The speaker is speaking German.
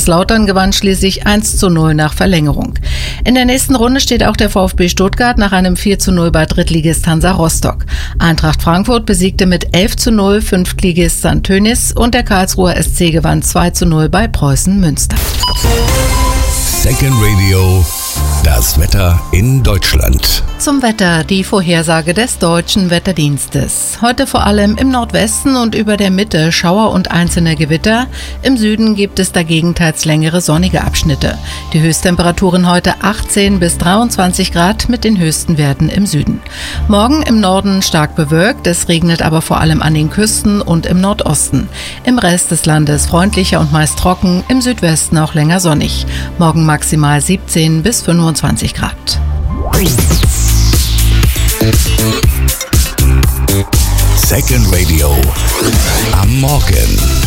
Kaiserslautern gewann schließlich 1:0 nach Verlängerung. In der nächsten Runde steht auch der VfB Stuttgart nach einem 4:0 bei Drittligist Hansa Rostock. Eintracht Frankfurt besiegte mit 11:0 Fünftligist St. Tönnies und der Karlsruher SC gewann 2:0 bei Preußen Münster. Second Radio, das Wetter in Deutschland. Zum Wetter die Vorhersage des Deutschen Wetterdienstes. Heute vor allem im Nordwesten und über der Mitte Schauer und einzelne Gewitter. Im Süden gibt es dagegen teils längere sonnige Abschnitte. Die Höchsttemperaturen heute 18 bis 23 Grad mit den höchsten Werten im Süden. Morgen im Norden stark bewölkt, es regnet aber vor allem an den Küsten und im Nordosten. Im Rest des Landes freundlicher und meist trocken, im Südwesten auch länger sonnig. Morgen maximal 17 bis 25 Grad. Second Radio am Morgen.